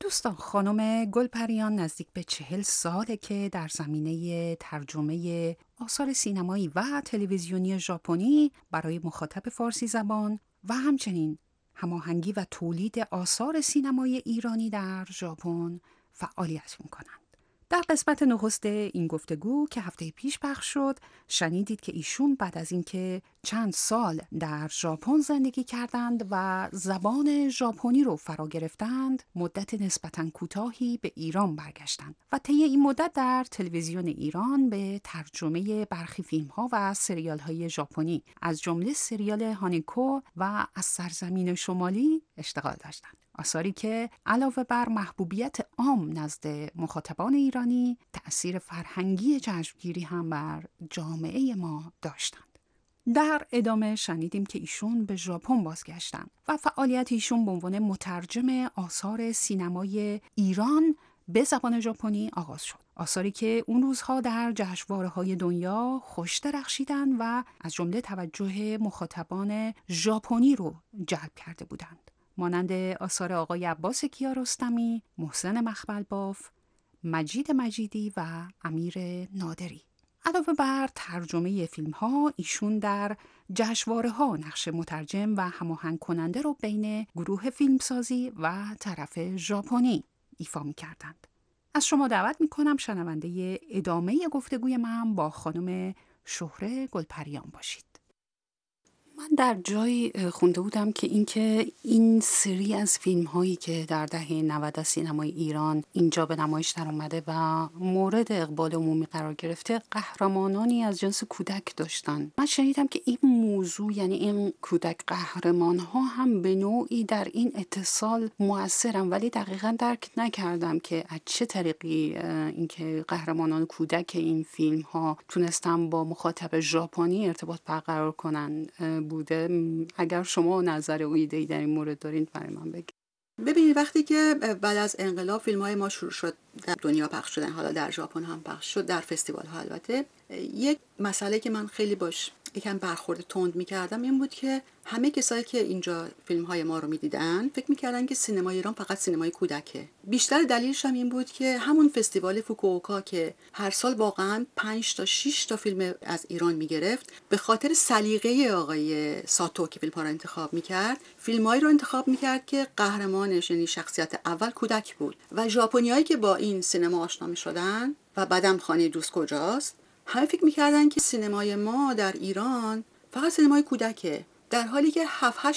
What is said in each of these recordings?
دوستان، خانم گلپریان نزدیک به 40 ساله که در زمینه ترجمه آثار سینمایی و تلویزیونی ژاپنی برای مخاطب فارسی زبان و همچنین هماهنگی و تولید آثار سینمایی ایرانی در ژاپن فعالیت می‌کنند. در قسمت نخست این گفتگو که هفته پیش پخش شد، شنیدید که ایشون بعد از اینکه چند سال در ژاپن زندگی کردند و زبان ژاپنی رو فرا گرفتند، مدت نسبتاً کوتاهی به ایران برگشتند و طی این مدت در تلویزیون ایران به ترجمه برخی فیلم‌ها و سریال‌های ژاپنی از جمله سریال هانیکو و از سرزمین شمالی اشتغال داشتند. آثاری که علاوه بر محبوبیت عام نزد مخاطبان ایرانی، تأثیر فرهنگی چشمگیری هم بر جامعه ما داشتند. در ادامه شنیدیم که ایشون به ژاپن بازگشتند و فعالیت ایشون به عنوان مترجم آثار سینمای ایران به زبان ژاپنی آغاز شد. آثاری که اون روزها در جشنواره‌های دنیا خوش درخشیدند و از جمله توجه مخاطبان ژاپنی رو جلب کرده بودند. مانند آثار آقای عباس کیارستمی، محسن مخبلباف، مجید مجیدی و امیر نادری. علاوه بر ترجمه فیلم ها، ایشون در جشنواره ها نقش مترجم و هماهنگ کننده رو بین گروه فیلمسازی و طرف ژاپنی ایفا می کردند. از شما دعوت می کنم شنونده ادامه گفتگوی من با خانم شهره گلپریان باشید. من در جایی خونده بودم که این سری از فیلم هایی که در دهه 90 از سینمای ایران اینجا به نمایش در اومده و مورد اقبال عمومی قرار گرفته، قهرمانانی از جنس کودک داشتن. من شنیدم که این موضوع، یعنی این کودک قهرمان ها هم به نوعی در این اتصال مؤثرن، ولی دقیقاً درک نکردم که از چه طریقی اینکه قهرمانان کودک این فیلم ها تونستن با مخاطب ژاپنی ارتباط برقرار کنن بوده. اگر شما نظر و ایده‌ای در این مورد دارین برای من بگید. ببینید، وقتی که بعد از انقلاب فیلم‌های ما شروع شد در دنیا پخش شدن، حالا در ژاپن هم پخش شد، در فستیوال ها، البته یک مسئله که من خیلی باش یکم برخورد تند می‌کردم این بود که همه کسایی که اینجا فیلم‌های ما رو می‌دیدن فکر می‌کردن که سینمای ایران فقط سینمای کودکه. بیشتر دلیلش هم این بود که همون فستیوال فوکووکا که هر سال واقعاً 5 تا 6 تا فیلم از ایران می‌گرفت، به خاطر سلیقه آقای ساتو که فیلم‌ها رو انتخاب می‌کرد، فیلم‌هایی رو انتخاب می‌کرد که قهرمانش، یعنی شخصیت اول، کودک بود. و ژاپنیایی که با این سینما آشنا می‌شدن و بعدم خانه دوست کجاست، همه فکر می‌کردن که سینمای ما در ایران فقط سینمای کودکه، در حالی که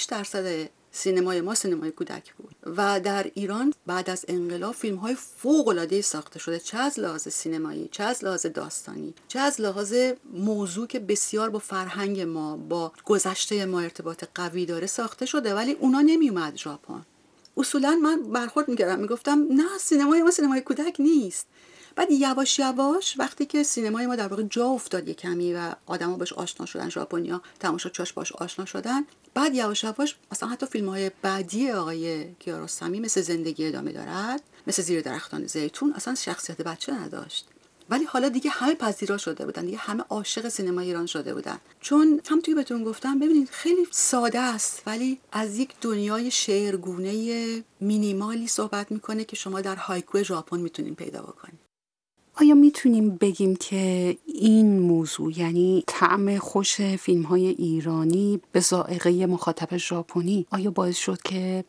7-8% سینمای ما سینمای کودک بود. و در ایران بعد از انقلاب فیلم‌های فوق‌العاده‌ای ساخته شده، چه از لحاظ سینمایی، چه از لحاظ داستانی، چه از لحاظ موضوع که بسیار با فرهنگ ما، با گذشته ما ارتباط قوی داره ساخته شده، ولی اونا نمیومد ژاپن. اصولا من برخورد می‌کردم، میگفتم نه، سینمای ما سینمای کودک نیست. بعد یواش یواش وقتی که سینمای ما در واقع جا افتاد یک کمی و آدما باش آشنا شدن، ژاپنیا تماشاچاش باش آشنا شدن، بعد یواش یواش مثلا حتی فیلم‌های بعدی آقای کیارستمی مثل زندگی ادامه دارد، مثل زیر درختان زیتون، اصلا شخصیت بچه نداشت. ولی حالا دیگه همه پذیرا شده بودن، دیگه همه عاشق سینما ایران شده بودن، چون همونطوری که بهتون گفتم، ببینید خیلی ساده است ولی از یک دنیای شعرگونه مینیمالی صحبت میکنه که شما در هایکو ژاپن میتونین پیدا بکنید. آیا میتونیم بگیم که این موضوع، یعنی طعم خوش فیلم‌های ایرانی به ذائقه مخاطب ژاپنی، آیا باعث شد که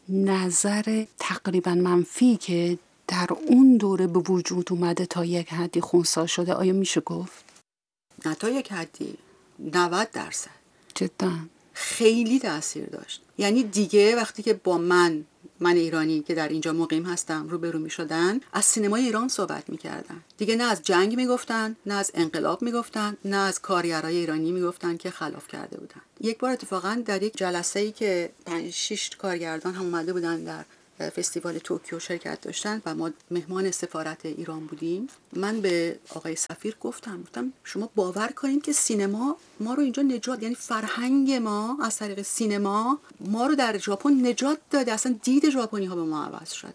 نظر تقریبا منفی که در اون دوره به وجود اومده تا یک حدی خنثی شده؟ آیا میشه گفت؟ نه تا یک حدی، 90%. جدا خیلی تأثیر داشت. یعنی دیگه وقتی که با من ایرانی که در اینجا مقیم هستم روبرو می شدن، از سینمای ایران صحبت می کردن. دیگه نه از جنگ می گفتن، نه از انقلاب می گفتن، نه از کارگرای ایرانی می گفتن که خلاف کرده بودن. یک بار اتفاقا در یک جلسه‌ای که 5-6 کارگردان هم اومده بودن در فستیوال توکیو شرکت داشتن و ما مهمان سفارت ایران بودیم، من به آقای سفیر گفتم شما باور کنید که سینما ما رو اینجا نجات، یعنی فرهنگ ما از طریق سینما ما رو در ژاپن نجات داده، اصلا دید ژاپنی ها به ما عوض شده.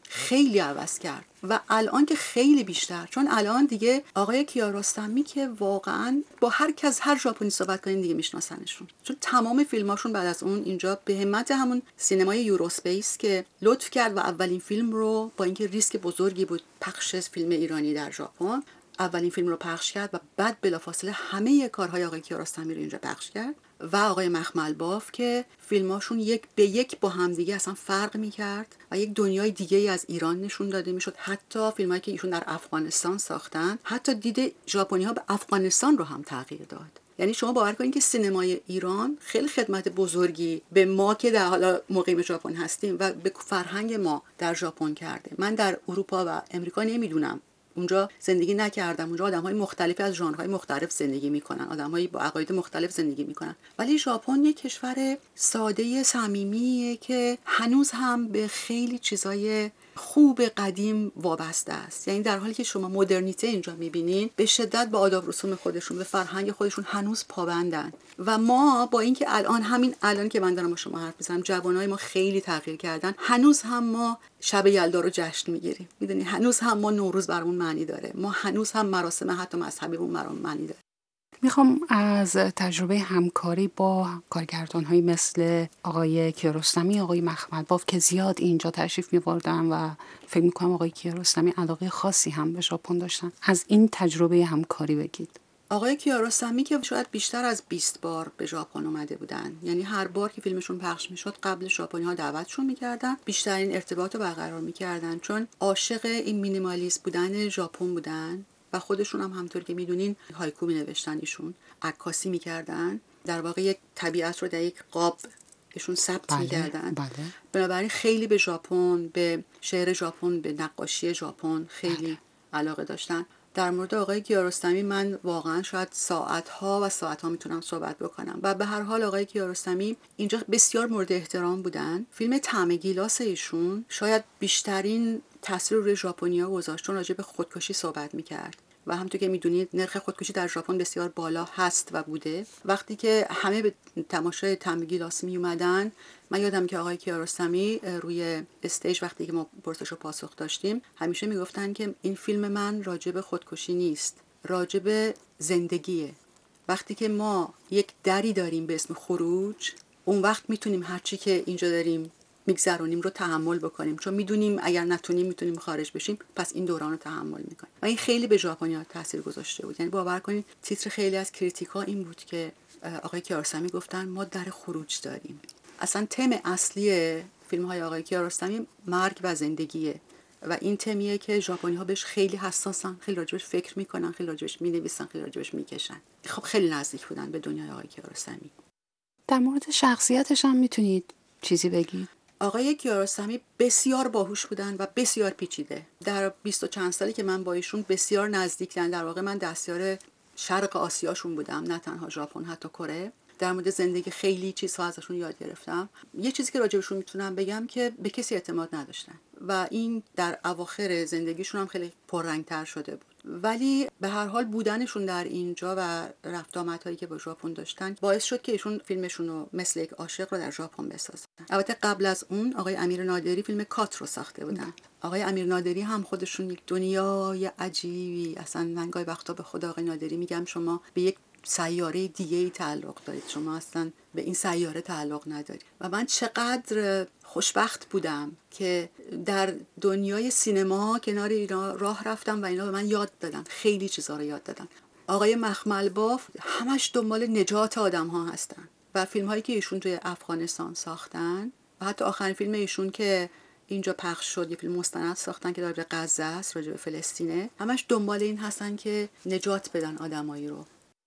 خیلی عوض کرد و الان که خیلی بیشتر، چون الان دیگه آقای کیارستمی که واقعا با هر ژاپنی صحبت کنین دیگه میشناسنشون، چون تمام فیلماشون بعد از اون اینجا به همت همون سینمای یوروسپیس که لطف کرد و اولین فیلم رو با اینکه ریسک بزرگی بود پخش فیلم ایرانی در ژاپن، اولین فیلم رو پخش کرد و بعد بلافاصله همه کارهای آقای کیارستمی رو اینجا پخش کرد و آقای مخمل باف که فیلماشون یک به یک با همدیگه اصلا فرق میکرد و یک دنیای دیگه ای از ایران نشون داده میشد. حتی فیلمایی که ایشون در افغانستان ساختن، حتی دید ژاپنی ها به افغانستان رو هم تغییر داد. یعنی شما باور کنید که سینمای ایران خیلی خدمت بزرگی به ما که در حالا مقیم ژاپن هستیم و به فرهنگ ما در ژاپن کرده. من در اروپا و امریکا نمیدونم، اونجا زندگی نکردم، اونجا آدم‌های مختلفی از ژانرهای مختلف زندگی میکنن، آدم‌های با عقاید مختلف زندگی میکنن، ولی ژاپن یک کشور ساده صمیمیه که هنوز هم به خیلی چیزای خوب قدیم وابسته است. یعنی در حالی که شما مدرنیته اینجا میبینین، به شدت به آداب رسوم خودشون، به فرهنگ خودشون هنوز پابندن. و ما با اینکه همین الان که من دارم با شما حرف میزنم جوانای ما خیلی تغییر کردن، هنوز هم ما شب یلدا رو جشن میگیریم. میدونی هنوز هم ما نوروز برامون معنی داره، ما هنوز هم مراسم حتی مذهبیمون برامون معنی داره. میخوام از تجربه همکاری با کارگردان‌هایی مثل آقای کیارستمی، آقای مخمل باف که زیاد اینجا تشریف می‌بردن و فکر می‌کنم آقای کیارستمی علاقه خاصی هم به ژاپن داشتن، از این تجربه همکاری بگید. آقای کیارستمی که شاید بیشتر از 20 بار به ژاپن اومده بودن، یعنی هر بار که فیلمشون پخش میشد قبل ژاپنی‌ها دعوتشون میکردن، بیشترین ارتباط رو برقرار میکردن، چون عاشق این مینیمالیست بودن ژاپن بودن و خودشون هم همونطور که میدونین هایکو مینوشتن، ایشون عکاسی میکردن، در واقع یک طبیعت رو در یک قاب ایشون ثبت میکردن. بنابراین خیلی به ژاپن، به شعر ژاپن، به نقاشی ژاپن خیلی علاقه داشتن. در مورد آقای کیارستمی من واقعا شاید ساعتها و ساعتها میتونم صحبت بکنم و به هر حال آقای کیارستمی اینجا بسیار مورد احترام بودن. فیلم طعم گیلاس ایشون شاید بیشترین تاثیر روی ژاپنی‌ها گذاشت، چون راجع به خودکشی صحبت میکرد و همونطور که میدونید نرخ خودکشی در ژاپن بسیار بالا هست و بوده. وقتی که همه به تماشای طعم گیلاس می اومدن، من یادم که آقای کیارستمی روی استیج وقتی که ما پرسش و پاسخ داشتیم همیشه میگفتن که این فیلم من راجب خودکشی نیست، راجب زندگیه. وقتی که ما یک دری داریم به اسم خروج، اون وقت میتونیم هرچی که اینجا داریم میگذرونیم رو تحمل بکنیم، چون میدونیم اگر نتونیم میتونیم خارج بشیم، پس این دوران رو تحمل میکنیم. و این خیلی به ژاپنی‌ها تاثیر گذاشته بود. یعنی باور کنید تیتر خیلی از کریتیکا این بود که آقای کیارستمی گفتن ما در خروج داریم. اصلا تم اصلی فیلم‌های آقای کیارستمی مرگ و زندگیه و این تمیه که ژاپنی‌ها بهش خیلی حساسن، خیلی راجبش فکر میکنن، خیلی راجبش مینویسن، خیلی راجبش میکشن. خب خیلی نزدیک بودن به دنیای آقای کیارستمی. در مورد شخصیتش هم میتونید چیزی بگید؟ آقای کیارستمی بسیار باهوش بودن و بسیار پیچیده. در 20 و چند سالی که من با ایشون بسیار نزدیکن، در واقع من دستیار شرق آسیاشون بودم، نه تنها ژاپن، حتی کره. در مورد زندگی خیلی چیزها ازشون یاد گرفتم. یه چیزی که راجبشون میتونم بگم که به کسی اعتماد نداشتن و این در اواخر زندگیشون هم خیلی پررنگ‌تر شده بود، ولی به هر حال بودنشون در اینجا و رفت آمدهایی که با ژاپن داشتن باعث شد که ایشون فیلمشون رو مثل یک عاشق رو در ژاپن بسازن. البته قبل از اون آقای امیر نادری فیلم کات رو ساخته بودن. آقای امیر نادری هم خودشون یک دنیای عجیبی، اصلا من گاهی وقتا به خود آقای نادری میگم شما به یک سیاره دیگه‌ای تعلق دارید، شما اصلا به این سیاره تعلق ندارید. و من چقدر خوشبخت بودم که در دنیای سینما کنار اینا راه رفتم و اینا به من یاد دادن، خیلی چیزا رو یاد دادن. آقای مخمل باف همش دنبال نجات آدم ها هستن و فیلم هایی که ایشون توی افغانستان ساختن و حتی آخرین فیلم ایشون که اینجا پخش شد، یه فیلم مستند ساختن که راجع به غزه است، راجع به فلسطینه، همش دنبال این هستن که نجات بدن آدمایی رو.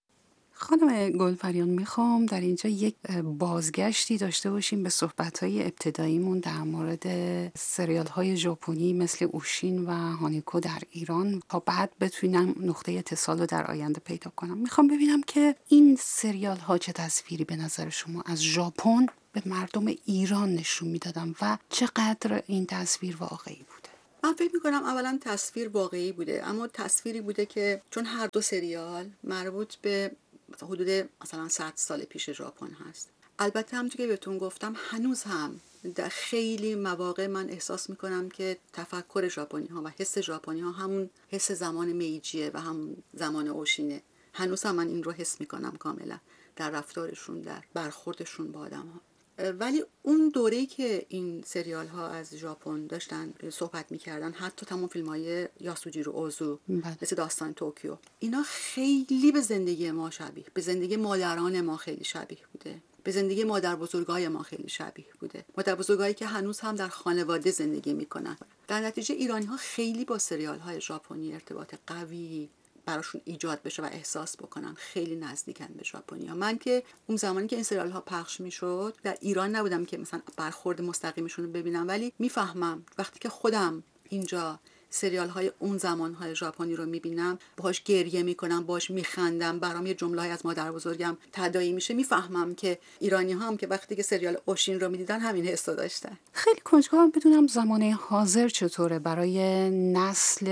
خانم گلپریان، میخوام در اینجا یک بازگشتی داشته باشیم به صحبت‌های ابتداییمون در مورد سریال‌های ژاپنی مثل اوشین و هانیکو در ایران تا بعد بتونم نقطه اتصال رو در آینده پیدا کنم. میخوام ببینم که این سریال‌ها چه تصویری به نظر شما از ژاپن به مردم ایران نشون میدادن و چقدر این تصویر واقعی بوده؟ من فکر میکنم اولا تصویر واقعی بوده، اما تصویری بوده که چون هر دو سریال مربوط به حدود مثلا 100 سال پیش ژاپن هست. البته همونطور که بهتون گفتم هنوز هم در خیلی مواقع من احساس میکنم که تفکر ژاپنی ها و حس ژاپنی ها همون حس زمان میجیه و همون زمان اوشینه. هنوز هم من این رو حس میکنم کاملا در رفتارشون، در برخوردشون با آدم ها. ولی اون دوره‌ای که این سریال ها از ژاپن داشتن صحبت میکردن، حتی تمام فیلم های یاسوجیرو اوزو مثل داستان توکیو، اینا خیلی به زندگی ما شبیه، به زندگی مادران ما خیلی شبیه بوده، به زندگی مادر بزرگای ما خیلی شبیه بوده، مادر بزرگایی که هنوز هم در خانواده زندگی میکنن. در نتیجه ایرانی ها خیلی با سریال های ژاپنی ارتباط قوی براشون ایجاد بشه و احساس بکنن، خیلی نزدیکن به ژاپنیا. من که اون زمانی که این سریال ها پخش میشد در ایران نبودم که مثلا برخورد مستقیمشون رو ببینم، ولی میفهمم وقتی که خودم اینجا سریال های اون زمان های ژاپنی رو میبینم، باهاش گریه میکنم، باهاش میخندم، برام یه جمله از مادر بزرگم تداعی میشه، میفهمم که ایرانی ها هم که وقتی که سریال اوشین رو میدیدن همین حس رو داشتن. خیلی کنجکاوم بدونم زمانه حاضر چطوره برای نسل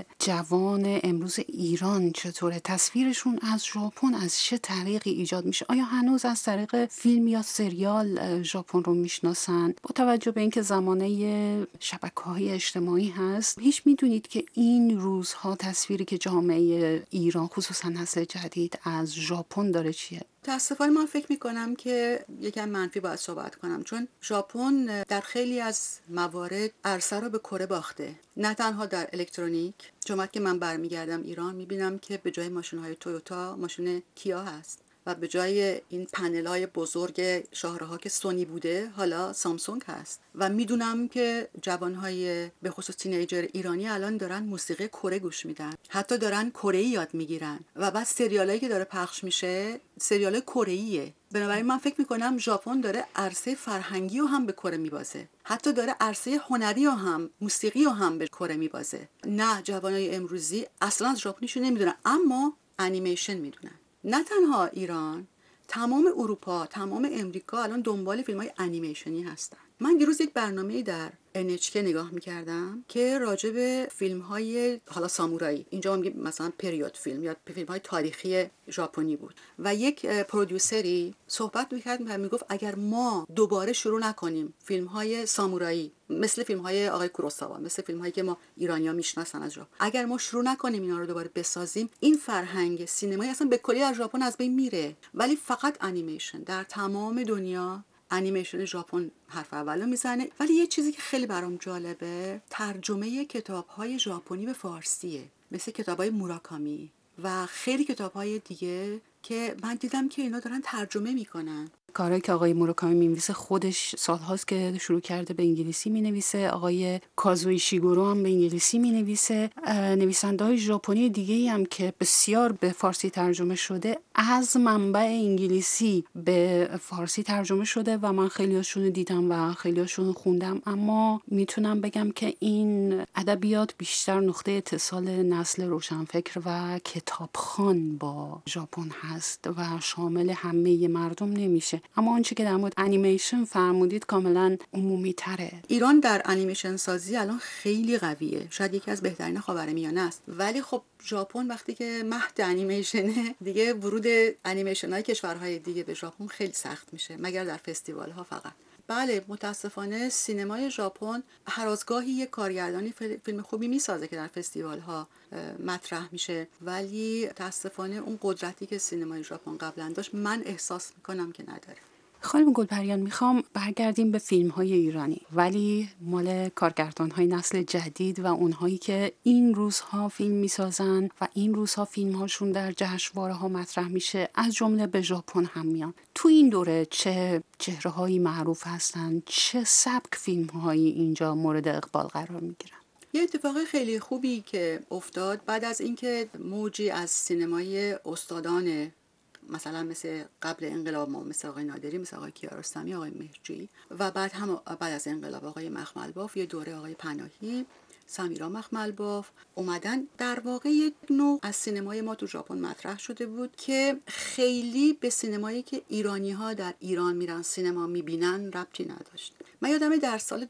جوان امروز ایران، چطوره تصویرشون از ژاپن از چه طریقی ایجاد میشه؟ آیا هنوز از طریق فیلم یا سریال ژاپن رو میشناسن؟ با توجه به اینکه زمانه شبکه‌های اجتماعی هست، هیچ میدونید که این روزها تصویری که جامعه ایران خصوصا نسل جدید از ژاپن داره چیه؟ متاسفانه من فکر میکنم که یکم منفی باید صحبت کنم، چون ژاپن در خیلی از موارد عرصه رو به کره باخته، نه تنها در الکترونیک. چون که من برمیگردم ایران میبینم که به جای ماشین‌های تویوتا ماشین کیا هست و به جای این پنل‌های بزرگ شاهراه که سونی بوده حالا سامسونگ هست. و میدونم که جوان‌های به خصوص تینیجر ایرانی الان دارن موسیقی کره گوش میدن، حتی دارن کره‌ای یاد میگیرن و بعد سریالایی که داره پخش میشه سریال کره‌ایه. بنابراین من فکر میکنم ژاپن داره عرصه فرهنگی رو هم به کره میبازه، حتی داره عرصه هنری رو هم، موسیقی رو هم به کره میبازه. نه، جوانای امروزی اصلا از ژاپنیشو نمیدونن، اما انیمیشن میدونن. نه تنها ایران، تمام اروپا، تمام امریکا الان دنبال فیلم‌های انیمیشنی هستن. من دیروز یک برنامه‌ای در NHK نگاه می‌کردم که راجع به فیلم‌های حالا سامورایی، اینجا میگیم مثلا پریود فیلم یا فیلم‌های تاریخی ژاپنی بود و یک پرودیوسری صحبت می‌کرد و میگفت اگر ما دوباره شروع نکنیم فیلم‌های سامورایی مثل فیلم‌های آقای کوروساوا، مثل فیلم‌هایی که ما ایرانی‌ها میشناسن از ژاپن، اگر ما شروع نکنیم اینا رو دوباره بسازیم، این فرهنگ سینمایی اصلا به کلی از ژاپن از بین میره. ولی فقط انیمیشن در تمام دنیا، انیمیشن ژاپن حرف اولو میزنه. ولی یه چیزی که خیلی برام جالبه، ترجمه کتاب‌های ژاپنی به فارسیه، مثل کتاب‌های موراکامی و خیلی کتاب‌های دیگه که من دیدم که اینا دارن ترجمه میکنن. کاری که آقای موراکامی می‌نویسه خودش سال‌هاست که شروع کرده به انگلیسی می‌نویسه. آقای کازوی شیگورو هم به انگلیسی می‌نویسه. نویسنده‌های ژاپنی دیگه‌ای هم که بسیار به فارسی ترجمه شده از منبع انگلیسی به فارسی ترجمه شده و من خیلی‌هاشون رو دیدم و خیلی‌هاشون رو خوندم. اما میتونم بگم که این ادبیات بیشتر نقطه اتصال نسل روشنفکر و کتابخوان با ژاپن هست و شامل همه مردم نمیشه. اما آنچه که در مورد انیمیشن فرمودید کاملا عمومی تره. ایران در انیمیشن سازی الان خیلی قویه، شاید یکی از بهترین خاورمیانه است. ولی خب ژاپن وقتی که مهد انیمیشنه دیگه، ورود انیمیشن های کشورهای دیگه به ژاپن خیلی سخت میشه، مگر در فستیوال ها فقط. بله، متاسفانه سینمای ژاپن هر از گاهی یک کارگردانی فیلم خوبی میسازه که در فستیوال ها مطرح میشه، ولی متاسفانه اون قدرتی که سینمای ژاپن قبلا داشت من احساس میکنم که نداره. خانم گلپریان، میخوام برگردیم به فیلم‌های ایرانی، ولی مال کارگردان‌های نسل جدید و اونهایی که این روزها فیلم میسازن و این روزها فیلم‌هاشون در جشنواره‌ها مطرح میشه، از جمله به ژاپن هم میان. تو این دوره چه چهره‌هایی معروف هستن؟ چه سبک فیلم‌هایی اینجا مورد اقبال قرار میگیرن؟ یه اتفاق خیلی خوبی که افتاد بعد از اینکه موجی از سینمای استادان مثلا مثل قبل انقلاب ما، مثل آقای نادری، مثل آقای کیارستمی، آقای مهرجویی و بعد از انقلاب آقای مخملباف، یه دوره آقای پناهی، سمیرا مخملباف اومدن، در واقع یک نوع از سینمای ما تو ژاپن مطرح شده بود که خیلی به سینمایی که ایرانی ها در ایران میرن سینما میبینن ربطی نداشت. من یادمه در سال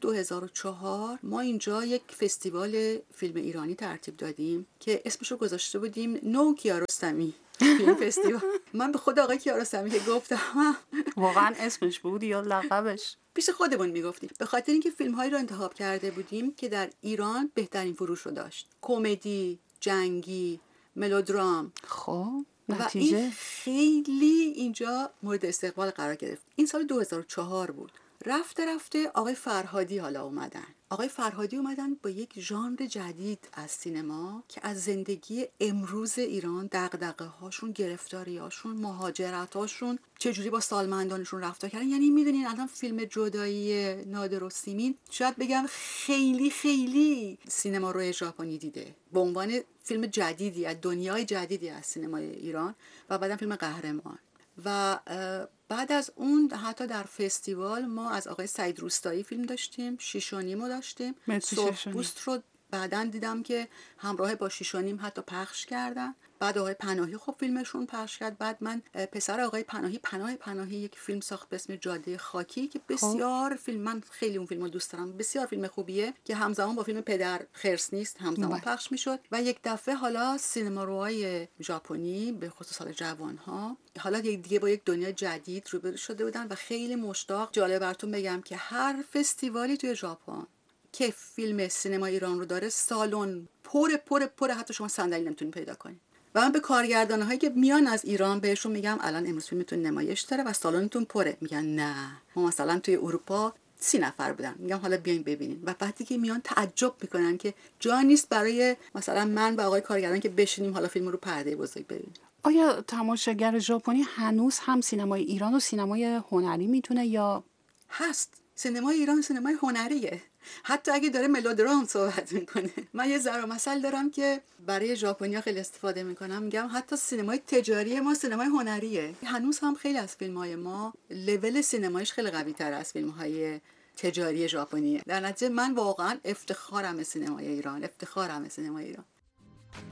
2004 ما اینجا یک فستیوال فیلم ایرانی ترتیب دادیم که اسمشو گذاشته بودیم نو کیارستمی فیلم فستیوال. من به خود آقای کیارستمی که گفتم، واقعا اسمش بود یا لقبش؟ پیش خودمون میگفتیم، به خاطر اینکه فیلم‌هایی رو انتخاب کرده بودیم که در ایران بهترین فروش رو داشت، کمدی، جنگی، ملودرام. خب و این نتیجه؟ خیلی اینجا مورد استقبال قرار گرفت. این سال 2004 بود. رفته رفته آقای فرهادی حالا اومدن. آقای فرهادی اومدن با یک ژانر جدید از سینما که از زندگی امروز ایران، دغدغه هاشون، گرفتاری هاشون، مهاجرت هاشون، چجوری با سالمندانشون رفتار کردن. یعنی میدونین الان فیلم جدایی نادر و سیمین شاید بگم خیلی خیلی سینما روی ژاپنی دیده به عنوان فیلم جدیدی از دنیای جدیدی از سینمای ایران و بعدم فیلم قهرمان. و بعد از اون حتی در فستیوال ما از آقای سعید روستایی فیلم داشتیم، 6.5 داشتیم، متری ششونیم. سرخپوست رو بعداً دیدم که همراه با 6.5 حتی پخش کردن. بعد آقای پناهی خب فیلمشون پخش کرد. بعد من پسر آقای پناهی یک فیلم ساخت به اسم جاده خاکی که بسیار فیلم، من خیلی اون فیلمو دوست دارم، بسیار فیلم خوبیه که همزمان با فیلم پدر خرس نیست همزمان پخش میشد. و یک دفعه حالا سینماروهای ژاپنی به خصوص حال جوانها حالا دیگه با یک دنیا جدید روبرو شده بودن و خیلی مشتاق. جالب براتون بگم که هر فستیوالی توی ژاپن که فیلم سینما ایران رو داره، سالن پر، حتی شما صندلی نمیتونید پیدا کنید. و من به کارگردان‌هایی که میان از ایران بهشون میگم الان امروز فیلمتون نمایش داره و سالنتون پره، میگن نه ما مثلا توی اروپا 30 نفر بودن. میگم حالا بیاین ببینین. و وقتی که میان تعجب میکنن که جا نیست برای مثلا من و آقای کارگردان که بشینیم حالا فیلم رو پرده بزرگ ببینیم. آیا تماشاگر ژاپنی هنوز هم سینمای ایران و سینمای هنری میتونه یا هست؟ سینمای ایران سینمای هنریه، حتی اگه داره ملودرام صحبت میکنه. من یه ضرب مثل دارم که برای ژاپنیا خیلی استفاده میکنم، میگم حتی سینمای تجاری ما سینمای هنریه. هنوز هم خیلی از فیلم‌های ما لول سینمایش خیلی قوی تر از فیلم‌های تجاری ژاپنیه. در نتیجه من واقعا افتخارم سینمای ایران.